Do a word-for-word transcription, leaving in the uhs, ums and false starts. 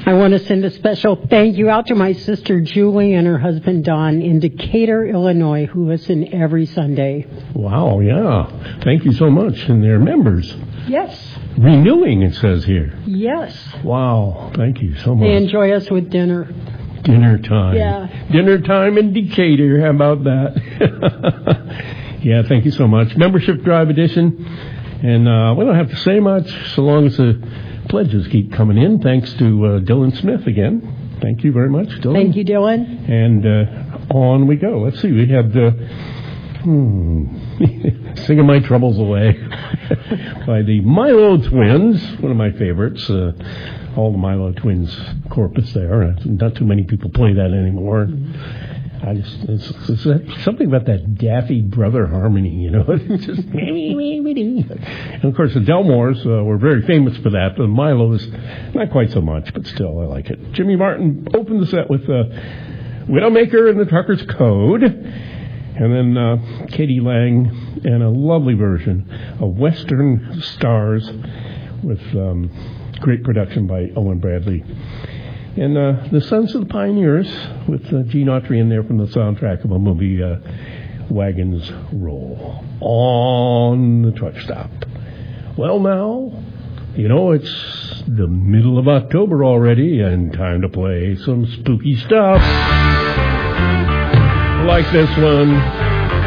I want to send a special thank you out to my sister Julie and her husband Don in Decatur, Illinois, who listen every Sunday. Wow, yeah. Thank you so much. And they're members. Yes. Renewing, it says here. Yes. Wow, thank you so much. They enjoy us with dinner. Dinner time. Yeah. Dinner time in Decatur. How about that? Yeah, thank you so much. Membership Drive Edition. And uh, we don't have to say much so long as the pledges keep coming in. Thanks to uh, Dylan Smith again. Thank you very much, Dylan. Thank you, Dylan. And uh, on we go. Let's see. We have the hmm, Singing My Troubles Away by the Milo Twins, one of my favorites. Uh, all the Milo Twins corpus there. Not too many people play that anymore. Mm-hmm. I just, it's, it's that, something about that daffy brother harmony, you know. It's just, and of course, the Delmores uh, were very famous for that. The Milos, not quite so much, but still, I like it. Jimmy Martin opened the set with uh, Widowmaker and the Trucker's Code. And then uh, Katie Lang and a lovely version of Western Stars with um, great production by Owen Bradley. And uh, The Sons of the Pioneers with uh, Gene Autry in there from the soundtrack of a movie, uh, Wagons Roll on the Truck Stop. Well, now, you know, it's the middle of October already and time to play some spooky stuff. Like this one.